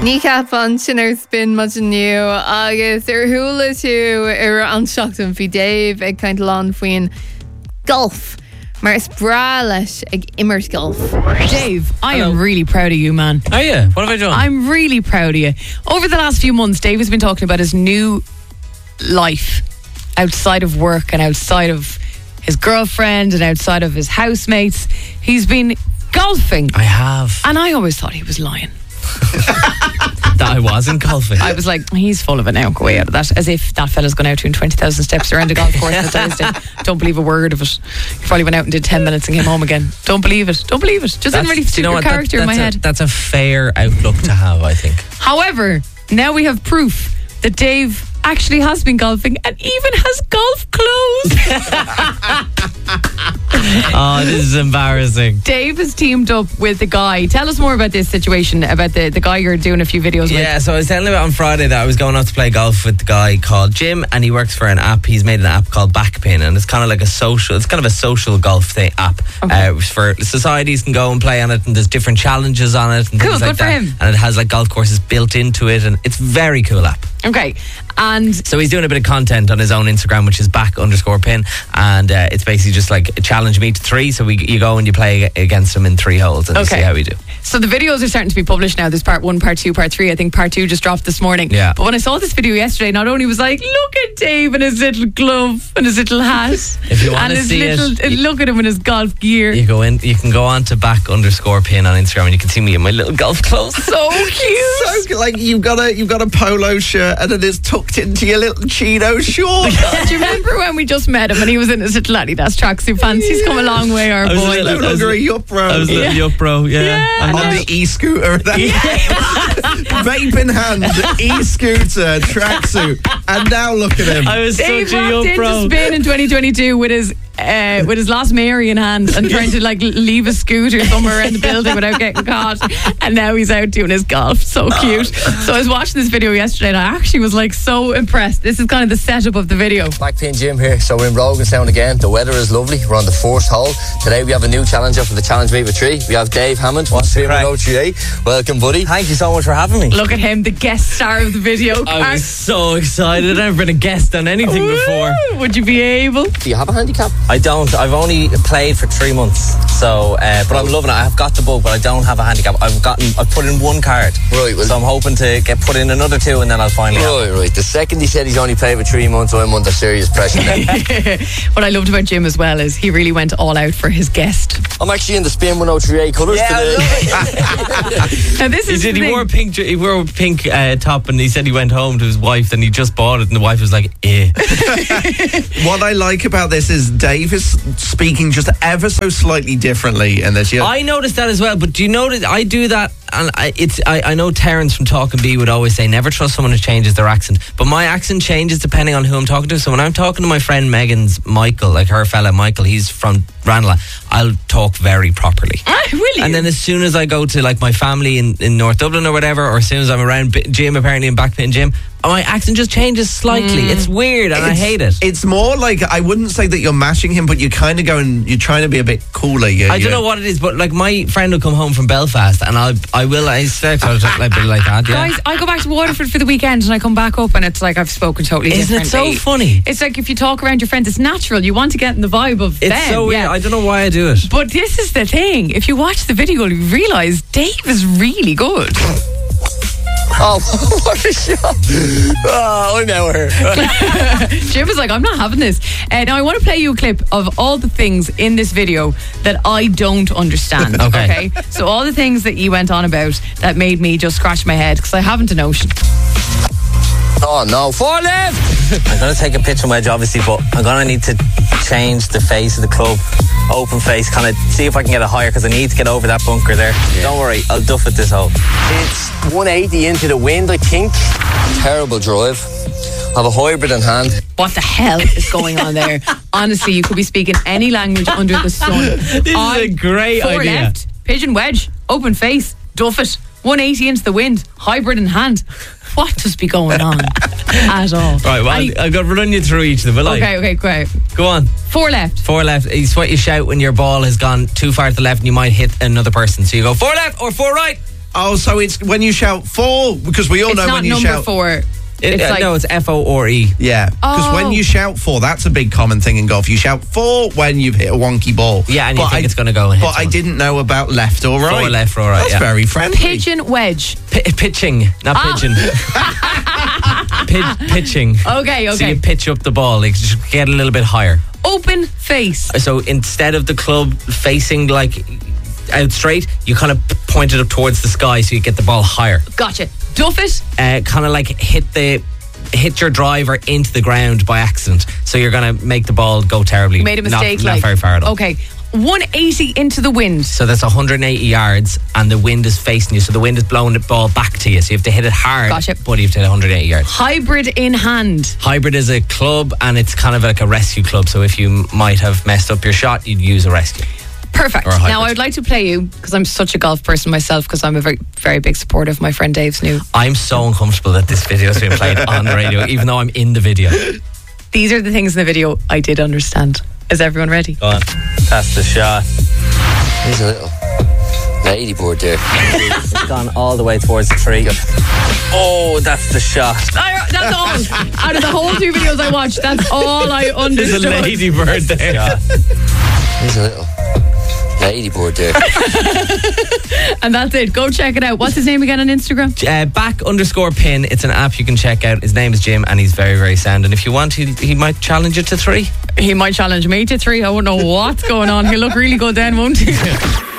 Ní ceapan sin ar spin much nniu agus ar thula tú ar ansseachtain bhí Dave ag caint lán faoin golf. Maar is bra leis ag immers golf. Dave, I am really proud of you, man. Are you? What have I done? I'm really proud of you. Over the last few months, Dave has been talking about his new life outside of work and outside of his girlfriend and outside of his housemates. He's been golfing. I have. And I always thought he was lying. That I wasn't golfing. I was like, he's full of it now. Go away out of that. As if that fella's gone out doing 20,000 steps around a golf course on a Thursday. Don't believe a word of it. He probably went out and did 10 minutes and came home again. Don't believe it. Don't believe it. Just didn't really suit your character in my head. That's a fair outlook to have, I think. However, now we have proof that Dave actually has been golfing and even has golf clothes. Oh, this is embarrassing. Dave has teamed up with the guy. Tell us more about this situation, about the guy you're doing a few videos with. Yeah, so I was telling you about on Friday that I was going out to play golf with the guy called Jim, and he works for an app. He's made an app called Backpin, and it's kind of like a social golf app. Okay. For societies can go and play on it, and there's different challenges on it and Cool, things like good for that. him. And it has like golf courses built into it, and it's a very cool app. Okay, and So he's doing a bit of content on his own Instagram, which is back_pin, and it's basically just like a challenge me to 3. So you go and you play against him in 3 holes and you see how we do. so the videos are starting to be published now. There's part 1, part 2, part 3. I think part 2 just dropped this morning. Yeah. But when I saw this video yesterday, not only was I like, look at Dave and his little glove and his little hat. If you want and to his see little, it, look at him in his golf gear. you can go on to back_pin on Instagram, and you can see me in my little golf clothes. So cute. So like you've got a polo shirt and it is tucked into your little chino short. Do you remember when we just met him and he was in his little Adidas tracksuit pants? He's come a long way, our I was a boy. little- No longer a yup, I bro. was a little yup, bro. Yeah. Yeah. On the e-scooter, vape in hand, e-scooter, tracksuit, and now look at him. I was Dave such a walked yup, into bro. Spain in 2022 with his last Mary in hand and trying to like leave a scooter somewhere around the building without getting caught, and now he's out doing his golf. So cute. So I was watching this video yesterday and I actually was like so impressed. This is kind of the setup of the video. Backpin Jim here. So we're in Roganstown again. The weather is lovely. We're on the 4th hole. Today we have a new challenger for the Challenge Me for 3. We have Dave Hammond from Spin 103A. Welcome, buddy. Thank you so much for having me. Look at him, the guest star of the video. I was so excited. I've never been a guest on anything before. Would you be able? Do you have a handicap? I don't. I've only played for 3 months. So, but I'm loving it. I've got the bug, but I don't have a handicap. I've put in 1 card. Right, well, So I'm hoping to get put in another 2, and then I'll finally have it. Right. The second he said he's only played for 3 months, I'm under serious pressure now. What I loved about Jim as well is he really went all out for his guest. I'm actually in the Spin 103A colours today. Now this He is did. the He thing. wore a pink top, and he said he went home to his wife, and he just bought it, and the wife was like, "Eh." What I like about this is Dave is speaking just ever so slightly differently in this. I noticed that as well. But do you notice I do that? And I know Terence from Talking Bee would always say never trust someone who changes their accent. But my accent changes depending on who I'm talking to. So when I'm talking to my friend Megan's Michael, like her fella Michael, he's from Ranelagh, I'll talk very properly. Will you? And then as soon as I go to like my family in North Dublin or whatever, or as soon as I'm around Jim, apparently in Backpin Jim, my accent just changes slightly. It's weird, and I hate it. It's more like, I wouldn't say that you're matching him, but you're kind of going, you're trying to be a bit cooler. I don't know what it is, but like my friend will come home from Belfast, and I say like a bit like that. Yeah. Guys, I go back to Waterford for the weekend and I come back up and it's like I've spoken totally Isn't it differently. so funny? It's like if you talk around your friends, it's natural. You want to get in the vibe of It's them. so weird. yeah. I don't know why I do it. But this is the thing. If you watch the video, you realise Dave is really good. Oh, what a shot. Oh, I'm out here. Jim was like, I'm not having this. Now, I want to play you a clip of all the things in this video that I don't understand. Okay. So all the things that you went on about that made me just scratch my head because I haven't a notion. Oh, no. 4 left. I'm going to take a pitching wedge, obviously, but I'm going to need to change the face of the club. Open face, kind of see if I can get it higher because I need to get over that bunker there. Don't worry, I'll duff it this hole. It's 180 into the wind, I think. Terrible drive. I have a hybrid in hand. What the hell is going on there? Honestly, you could be speaking any language under the sun. This is a great 4 idea. left, pigeon wedge, open face, duff it, 180 into the wind, hybrid in hand. What does be going on at all? Right, well, I've got to run you through each of them, will I? Okay, great. Go on. 4 left. 4 left. It's what you shout when your ball has gone too far to the left and you might hit another person. So you go 4 left or 4 right. Oh, so it's when you shout 4, because we all It's know not when you number shout 4. No, it's F-O-R-E. Yeah, because when Oh. you shout 4, that's a big common thing in golf. You shout 4 when you've hit a wonky ball. Yeah, and you But think it's going to go and hit But I someone. didn't know about left or right. Or left or right, That's yeah. very friendly. Pigeon wedge. Pitching, not pigeon. Pitching. Okay, So okay. you pitch up the ball, like just get a little bit higher. Open face. So instead of the club facing like out straight, you kind of point it up towards the sky so you get the ball higher. Gotcha. Duff it. Kind of like hit your driver into the ground by accident. So you're going to make the ball go terribly. You made a mistake. Not very far at all. Okay. 180 into the wind. So that's 180 yards and the wind is facing you. So the wind is blowing the ball back to you. So you have to hit it hard, Gotcha. but you have to hit 180 yards. Hybrid in hand. Hybrid is a club and it's kind of like a rescue club. So if you might have messed up your shot, you'd use a rescue. Perfect. Or a hybrid. Now, I would like to play you, because I'm such a golf person myself, because I'm a very, very big supporter of my friend Dave's new. I'm so uncomfortable that this video is being played on the radio, even though I'm in the video. These are the things in the video I did understand. Is everyone ready? Go on. That's the shot. There's a little ladyboard there. It's gone all the way towards the tree. Oh, that's the shot. That's all. Out of the whole 2 videos I watched, that's all I There's understood. a ladybird there. There's a little ladyboard there. And that's it. Go check it out. What's his name again on Instagram? Back_pin. It's an app you can check out. His name is Jim and he's very, very sound. And if you want, he might challenge you to 3. He might challenge me to 3. I wouldn't know what's going on. He'll look really good then, won't he?